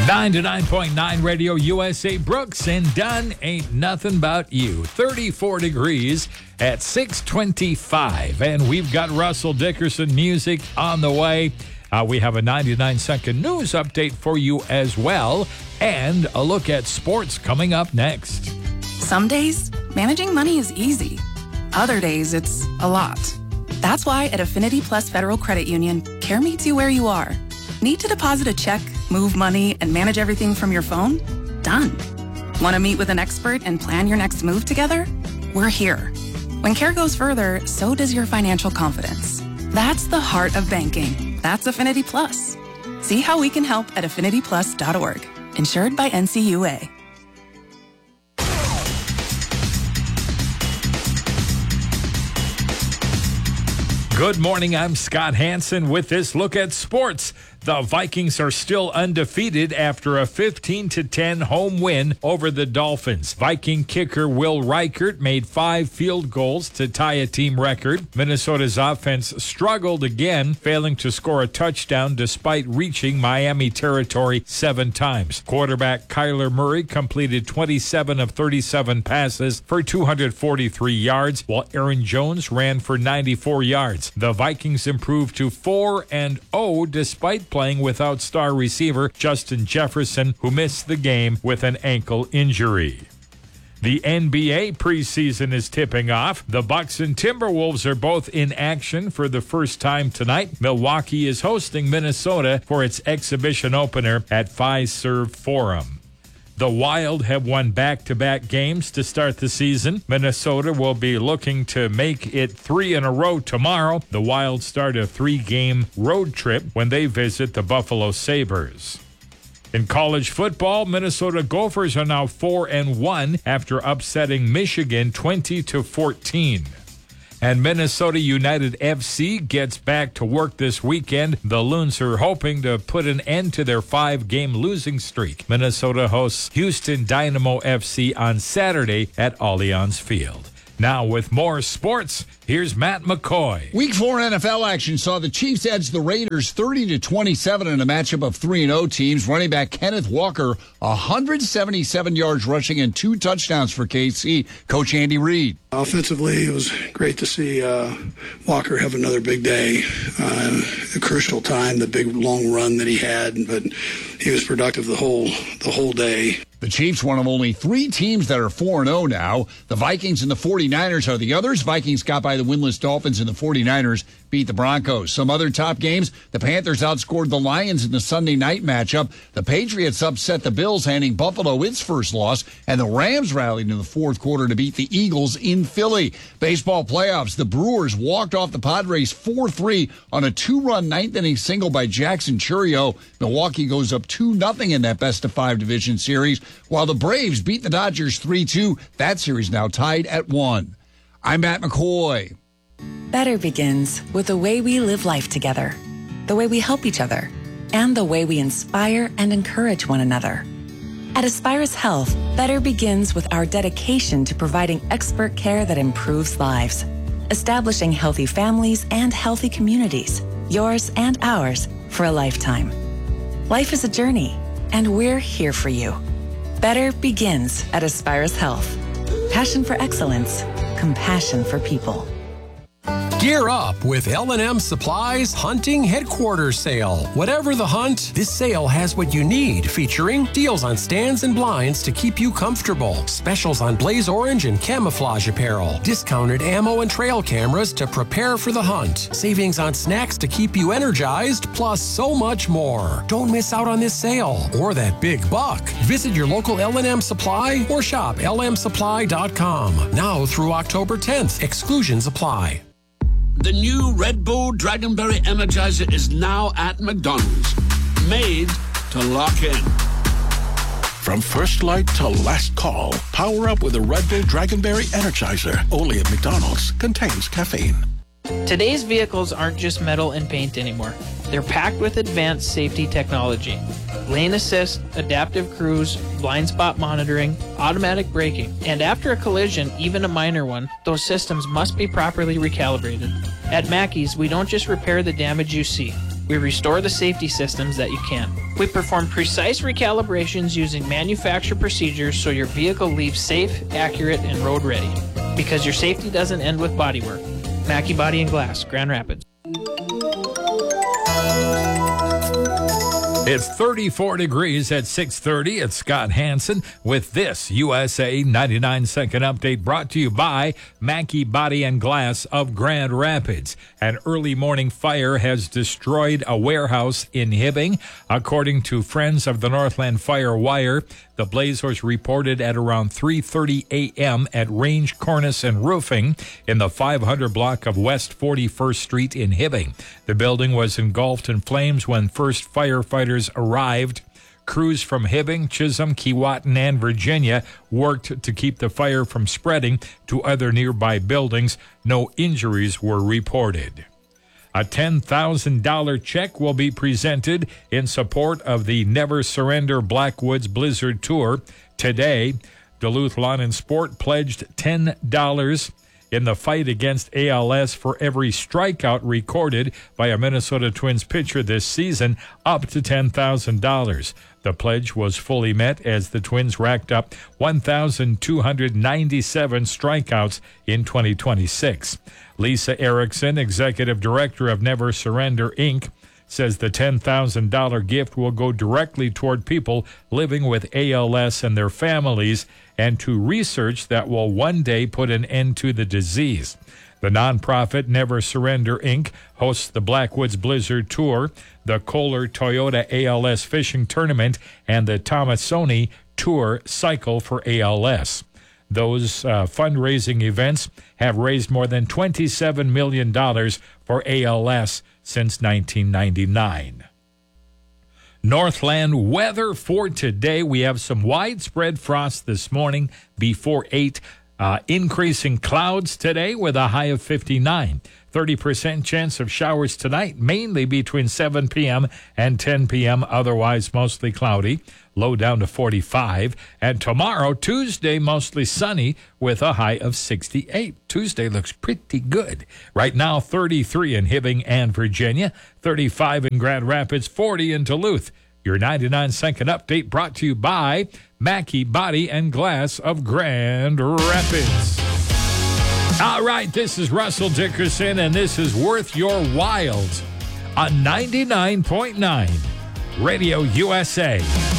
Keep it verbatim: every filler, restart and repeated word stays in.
ninety-nine point nine Radio U S A. Brooks and Dunn, ain't nothing but you. thirty-four degrees at six twenty-five. And we've got Russell Dickerson music on the way. Uh, we have a ninety-nine second news update for you as well. And a look at sports coming up next. Some days, managing money is easy. Other days, it's a lot. That's why at Affinity Plus Federal Credit Union, care meets you where you are. Need to deposit a check, move money, and manage everything from your phone? Done. Want to meet with an expert and plan your next move together? We're here. When care goes further, so does your financial confidence. That's the heart of banking. That's Affinity Plus. See how we can help at affinity plus dot org. Insured by N C U A. Good morning, I'm Scott Hansen with this look at sports. The Vikings are still undefeated after a fifteen to ten home win over the Dolphins. Viking kicker Will Reichert made five field goals to tie a team record. Minnesota's offense struggled again, failing to score a touchdown despite reaching Miami territory seven times. Quarterback Kyler Murray completed twenty-seven of thirty-seven passes for two hundred forty-three yards, while Aaron Jones ran for ninety-four yards. The Vikings improved to four and oh despite playing without star receiver Justin Jefferson, who missed the game with an ankle injury. The N B A preseason is tipping off. The Bucks and Timberwolves are both in action for the first time tonight. Milwaukee is hosting Minnesota for its exhibition opener at Fiserv Forum. The Wild have won back-to-back games to start the season. Minnesota will be looking to make it three in a row tomorrow. The Wild start a three-game road trip when they visit the Buffalo Sabres. In college football, Minnesota Gophers are now four and one after upsetting Michigan twenty to fourteen. And Minnesota United F C gets back to work this weekend. The Loons are hoping to put an end to their five-game losing streak. Minnesota hosts Houston Dynamo F C on Saturday at Allianz Field. Now with more sports, here's Matt McCoy. Week four N F L action saw the Chiefs edge the Raiders thirty to twenty-seven in a matchup of three and oh teams. Running back Kenneth Walker, one hundred seventy-seven yards rushing and two touchdowns for K C. Coach Andy Reid. Offensively, it was great to see uh, Walker have another big day. Uh, a crucial time, the big long run that he had, but he was productive the whole the whole day. The Chiefs, one of only three teams that are four and oh now. The Vikings and the forty-niners are the others. Vikings got by the winless Dolphins, and the forty-niners beat the Broncos. Some other top games, the Panthers outscored the Lions in the Sunday night matchup. The Patriots upset the Bills, handing Buffalo its first loss, and the Rams rallied in the fourth quarter to beat the Eagles in Philly. Baseball playoffs, the Brewers walked off the Padres four three on a two-run ninth-inning single by Jackson Chourio. Milwaukee goes up two nothing in that best-of-five division series, while the Braves beat the Dodgers three two. That series now tied at one. I'm Matt McCoy. Better begins with the way we live life together, the way we help each other, and the way we inspire and encourage one another. At Aspirus Health, better begins with our dedication to providing expert care that improves lives, establishing healthy families and healthy communities, yours and ours, for a lifetime. Life is a journey, and we're here for you. Better begins at Aspirus Health. Passion for excellence, compassion for people. Gear up with L and M Supply's Hunting Headquarters Sale. Whatever the hunt, this sale has what you need, featuring deals on stands and blinds to keep you comfortable, specials on blaze orange and camouflage apparel, discounted ammo and trail cameras to prepare for the hunt, savings on snacks to keep you energized, plus so much more. Don't miss out on this sale or that big buck. Visit your local L and M Supply or shop L M supply dot com. Now through October tenth. Exclusions apply. The new Red Bull Dragonberry Energizer is now at McDonald's. Made to lock in. From first light to last call, power up with a Red Bull Dragonberry Energizer. Only at McDonald's. Contains caffeine. Today's vehicles aren't just metal and paint anymore. They're packed with advanced safety technology. Lane assist, adaptive cruise, blind spot monitoring, automatic braking, and after a collision, even a minor one, those systems must be properly recalibrated. At Mackey's, we don't just repair the damage you see. We restore the safety systems that you can't. We perform precise recalibrations using manufacturer procedures so your vehicle leaves safe, accurate, and road ready. Because your safety doesn't end with bodywork. Mackey Body and Glass, Grand Rapids. It's thirty-four degrees at six thirty. It's Scott Hansen with this U S A ninety-nine second update brought to you by Mackey Body and Glass of Grand Rapids. An early morning fire has destroyed a warehouse in Hibbing. According to Friends of the Northland Fire Wire, the blaze was reported at around three thirty a.m. at Range Cornice and Roofing in the five hundred block of West forty-first Street in Hibbing. The building was engulfed in flames when first firefighters arrived. Crews from Hibbing, Chisholm, Keewatin, and Virginia worked to keep the fire from spreading to other nearby buildings. No injuries were reported. A ten thousand dollars check will be presented in support of the Never Surrender Blackwoods Blizzard Tour today. Duluth Lawn and Sport pledged ten dollars in the fight against A L S for every strikeout recorded by a Minnesota Twins pitcher this season, up to ten thousand dollars. The pledge was fully met as the Twins racked up one thousand two hundred ninety-seven strikeouts in twenty twenty-six. Lisa Erickson, executive director of Never Surrender, Incorporated, says the ten thousand dollars gift will go directly toward people living with A L S and their families and to research that will one day put an end to the disease. The nonprofit Never Surrender, Incorporated hosts the Blackwoods Blizzard Tour, the Kohler Toyota A L S Fishing Tournament, and the Tomasoni Tour Cycle for A L S. Those uh, fundraising events have raised more than twenty-seven million dollars for A L S since nineteen ninety-nine. Northland weather for today. We have some widespread frost this morning before eight. Uh, increasing clouds today with a high of fifty-nine. thirty percent chance of showers tonight, mainly between seven p.m. and ten p.m., otherwise mostly cloudy. Low down to forty-five. And tomorrow, Tuesday, mostly sunny with a high of sixty-eight. Tuesday looks pretty good. Right now, thirty-three in Hibbing and Virginia, thirty-five in Grand Rapids, forty in Duluth. Your ninety-nine second update brought to you by Mackey Body and Glass of Grand Rapids. All right, this is Russell Dickerson, and this is Worth Your While on ninety-nine point nine Radio U S A.